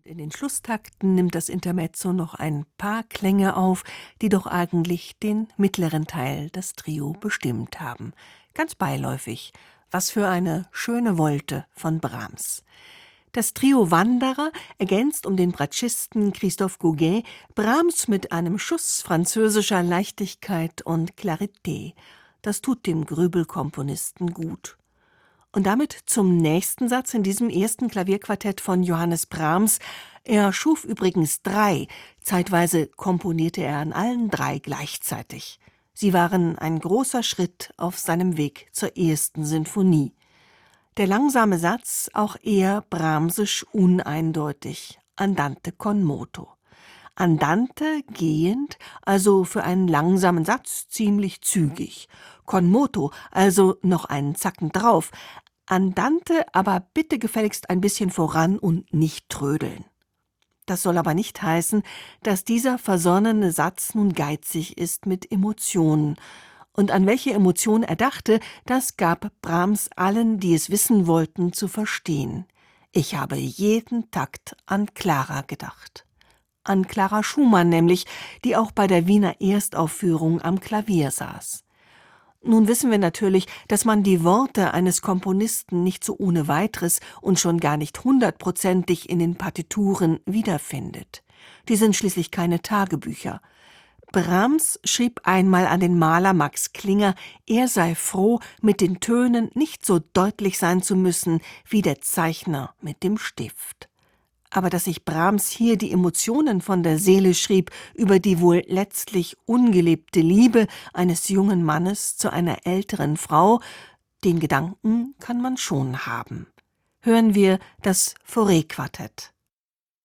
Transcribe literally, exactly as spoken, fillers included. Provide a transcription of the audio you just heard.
In den Schlusstakten nimmt das Intermezzo noch ein paar Klänge auf, die doch eigentlich den mittleren Teil des Trio bestimmt haben. Ganz beiläufig. Was für eine schöne Wolte von Brahms. Das Trio Wanderer ergänzt um den Bratschisten Christophe Gauguin Brahms mit einem Schuss französischer Leichtigkeit und Klarität. Das tut dem Grübelkomponisten gut. Und damit zum nächsten Satz in diesem ersten Klavierquartett von Johannes Brahms. Er schuf übrigens drei, zeitweise komponierte er an allen drei gleichzeitig. Sie waren ein großer Schritt auf seinem Weg zur ersten Sinfonie. Der langsame Satz auch eher brahmsisch uneindeutig, andante con moto. Andante gehend, also für einen langsamen Satz ziemlich zügig. Con moto, also noch einen Zacken drauf. Andante aber bitte gefälligst ein bisschen voran und nicht trödeln. Das soll aber nicht heißen, dass dieser versonnene Satz nun geizig ist mit Emotionen. Und an welche Emotion er dachte, das gab Brahms allen, die es wissen wollten, zu verstehen. Ich habe jeden Takt an Clara gedacht. An Clara Schumann nämlich, die auch bei der Wiener Erstaufführung am Klavier saß. Nun wissen wir natürlich, dass man die Worte eines Komponisten nicht so ohne weiteres und schon gar nicht hundertprozentig in den Partituren wiederfindet. Die sind schließlich keine Tagebücher. Brahms schrieb einmal an den Maler Max Klinger, er sei froh, mit den Tönen nicht so deutlich sein zu müssen wie der Zeichner mit dem Stift. Aber dass sich Brahms hier die Emotionen von der Seele schrieb über die wohl letztlich ungelebte Liebe eines jungen Mannes zu einer älteren Frau, den Gedanken kann man schon haben. Hören wir das Fauré-Quartett.